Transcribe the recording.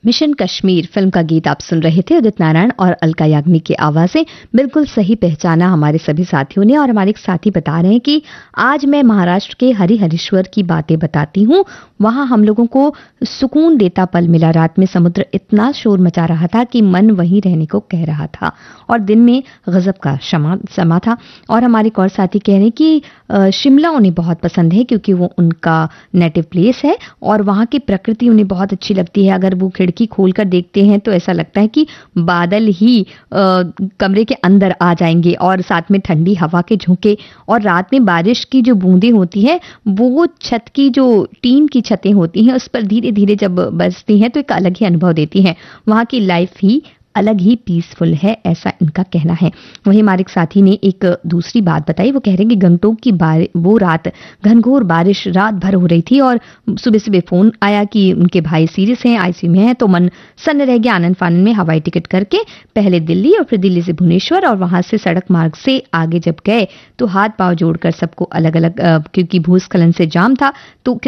Mission Kashmir film का गीत आप सुन रहे थे। उदित नारायण और अलका याग्निक की आवाजें। बिल्कुल सही पहचाना हमारे सभी साथियों ने। और हमारे एक साथी बता रहे हैं कि आज मैं महाराष्ट्र के हरिहरेश्वर की बातें बताती हूँ। वहां हम लोगों को सुकून देता पल मिला। रात में समुद्र इतना शोर मचा रहा था कि मन वहीं रहने को कह रहा था, और दिन में गजब का समा था। और हमारे एक और साथी कह रहे हैं कि शिमला उन्हें बहुत पसंद है क्योंकि वो उनका नेटिव प्लेस है और वहां की प्रकृति उन्हें बहुत अच्छी लगती है। अगर वो खिड़की खोलकर देखते हैं तो ऐसा लगता है कि बादल ही कमरे के अंदर आ जाएंगे, और साथ में ठंडी हवा के झोंके, और रात में बारिश की जो बूंदें होती हैं वो छत की जो टीन की छतें होती हैं उस पर धीरे धीरे जब बरसती हैं तो एक अलग ही अनुभव देती हैं। वहां की लाइफ ही अलग ही पीसफुल है, ऐसा इनका कहना है। वहीं हमारे एक साथी ने एक दूसरी बात बताई। वो कह रहे हैं कि गंगटोक की वो रात घनघोर बारिश रात भर हो रही थी और सुबह सुबह फोन आया कि उनके भाई सीरियस हैं, आईसीयू में हैं। तो मन सन्न रह गया। आनंद फानन में हवाई टिकट करके पहले दिल्ली और फिर दिल्ली से भुवनेश्वर और वहां से सड़क मार्ग से आगे जब गए तो हाथ पांव जोड़कर सबको अलग अलग, क्योंकि भूस्खलन से जाम था तो